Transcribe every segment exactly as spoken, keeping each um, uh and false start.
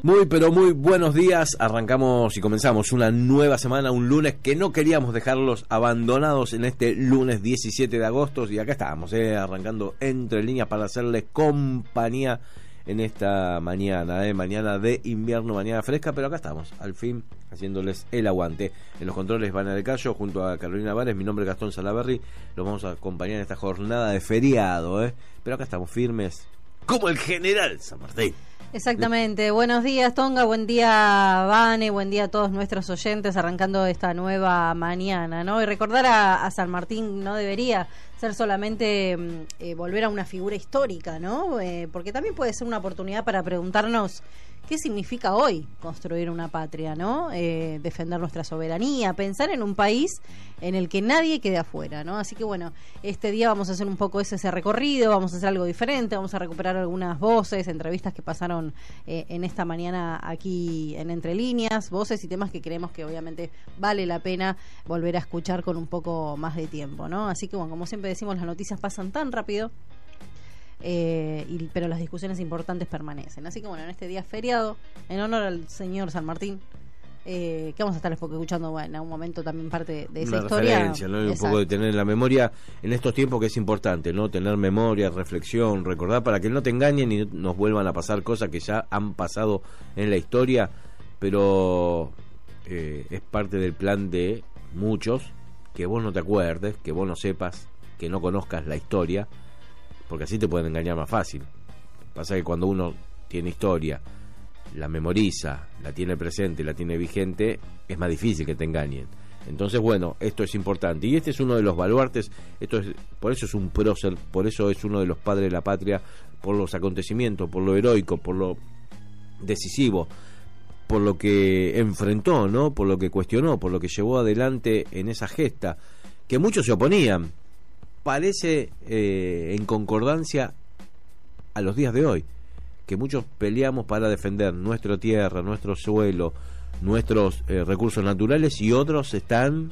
Muy, pero muy buenos días. Arrancamos y comenzamos una nueva semana, un lunes que no queríamos dejarlos abandonados en este lunes diecisiete de agosto. Y acá estamos, eh, arrancando entre líneas para hacerles compañía en esta mañana, eh, mañana de invierno, mañana fresca, pero acá estamos, al fin, haciéndoles el aguante. En los controles Vana del Cayo, junto a Carolina Vares, mi nombre es Gastón Salaberry. Los vamos a acompañar en esta jornada de feriado, eh, pero acá estamos firmes, como el general San Martín. Exactamente, buenos días Tonga, buen día Vane, buen día a todos nuestros oyentes arrancando esta nueva mañana, ¿no? Y recordar a, a San Martín no debería ser solamente eh, volver a una figura histórica, ¿no? Eh, porque también puede ser una oportunidad para preguntarnos qué significa hoy construir una patria, ¿no? Eh, defender nuestra soberanía, pensar en un país en el que nadie quede afuera, ¿no? Así que bueno, este día vamos a hacer un poco ese, ese recorrido, vamos a hacer algo diferente, vamos a recuperar algunas voces, entrevistas que pasaron eh, en esta mañana aquí en Entre Líneas, voces y temas que creemos que obviamente vale la pena volver a escuchar con un poco más de tiempo, ¿no? Así que bueno, como siempre decimos, las noticias pasan tan rápido. Eh, y, pero las discusiones importantes permanecen. Así que bueno, en este día feriado, en honor al señor San Martín, eh, que vamos a estar escuchando bueno, en algún momento también parte de esa una historia, referencia, ¿no? Un poco de tener en la memoria en estos tiempos, que es importante, ¿no? Tener memoria, reflexión, recordar, para que no te engañen y nos vuelvan a pasar cosas que ya han pasado en la historia, pero eh, es parte del plan de muchos que vos no te acuerdes, que vos no sepas, que no conozcas la historia, porque así te pueden engañar más fácil. Pasa que cuando uno tiene historia, la memoriza, la tiene presente, la tiene vigente, es más difícil que te engañen. Entonces, bueno, esto es importante. Y este es uno de los baluartes, esto es, por eso es un prócer, por eso es uno de los padres de la patria, por los acontecimientos, por lo heroico, por lo decisivo, por lo que enfrentó, ¿no? Por lo que cuestionó, por lo que llevó adelante en esa gesta, que muchos se oponían. Parece eh, en concordancia a los días de hoy, que muchos peleamos para defender nuestra tierra, nuestro suelo, nuestros eh, recursos naturales, y otros están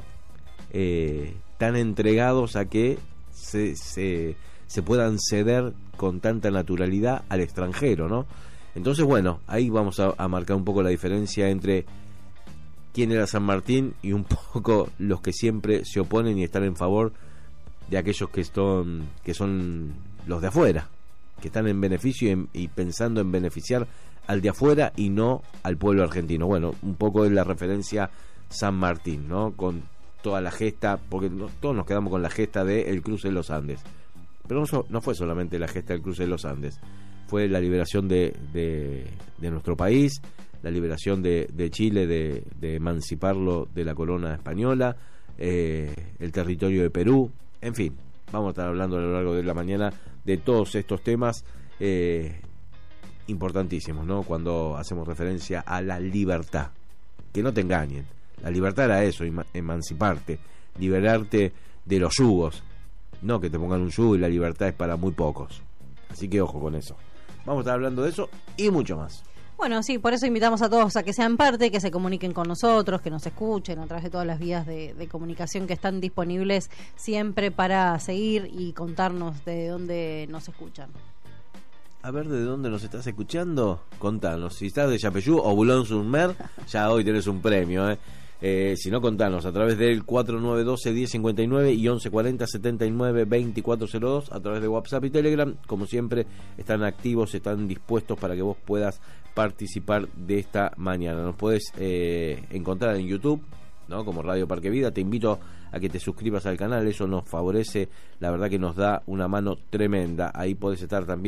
eh, tan entregados a que se, se, se puedan ceder con tanta naturalidad al extranjero, ¿no? Entonces, bueno, ahí vamos a, a marcar un poco la diferencia entre quién era San Martín y un poco los que siempre se oponen y están en favor de aquellos que son que son los de afuera, que están en beneficio y, en, y pensando en beneficiar al de afuera y no al pueblo argentino. Bueno, un poco de la referencia San Martín, ¿no? Con toda la gesta, porque no, todos nos quedamos con la gesta de el cruce de los Andes, pero no, no fue solamente la gesta del cruce de los Andes, fue la liberación de, de, de nuestro país, la liberación de, de Chile, de, de emanciparlo de la corona española, eh, el territorio de Perú. En fin, vamos a estar hablando a lo largo de la mañana de todos estos temas eh, importantísimos, ¿no? Cuando hacemos referencia a la libertad. Que no te engañen, la libertad era eso, emanciparte, liberarte de los yugos, no que te pongan un yugo, y la libertad es para muy pocos. Así que ojo con eso. Vamos a estar hablando de eso y mucho más. Bueno, sí, por eso invitamos a todos a que sean parte, que se comuniquen con nosotros, que nos escuchen a través de todas las vías de, de comunicación que están disponibles siempre para seguir y contarnos de dónde nos escuchan. A ver, ¿de dónde nos estás escuchando? Contanos. Si estás de Yapeyú o Boulogne-sur-Mer, ya hoy tenés un premio, ¿eh? Eh, si no, contanos a través del cuatro nueve uno dos, uno cero cinco nueve y once cuarenta, setenta y nueve, veinticuatro cero dos, a través de WhatsApp y Telegram. Como siempre, están activos, están dispuestos para que vos puedas participar de esta mañana. Nos puedes eh, encontrar en YouTube, ¿no? Como Radio Parque Vida. Te invito a que te suscribas al canal, eso nos favorece, la verdad que nos da una mano tremenda. Ahí podés estar también